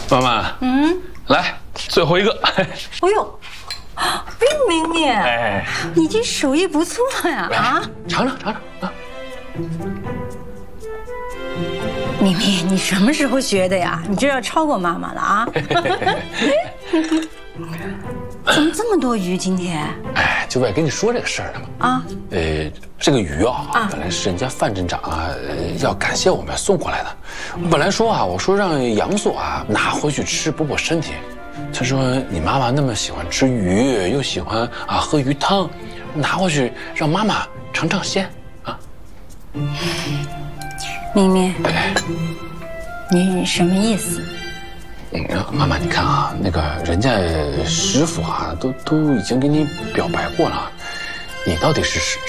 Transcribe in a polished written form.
妈妈，来最后一个。 哎呦，明明， 哎， 你这手艺不错呀！啊， 尝尝啊！ 明明，你什么时候学的呀？你这要超过妈妈了啊！怎么这么多鱼今天？ 哎，就为跟你说这个事儿呢嘛。 啊， 这个鱼啊，本来是人家范镇长啊，要感谢我们送过来的。本来说啊，我说让杨所啊拿回去吃补补身体。他说你妈妈那么喜欢吃鱼，又喜欢啊喝鱼汤，拿回去让妈妈尝尝鲜啊。 明明，你什么意思？ 妈妈，你看啊，那个人家师傅啊，都已经给你表白过了，你到底是